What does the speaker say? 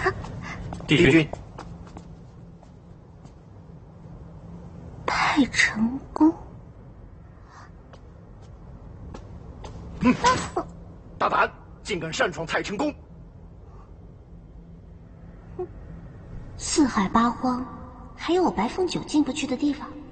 帝君， 太成功。 大胆，竟敢擅闯太成宫！ 四海八荒，还有我白凤九进不去的地方。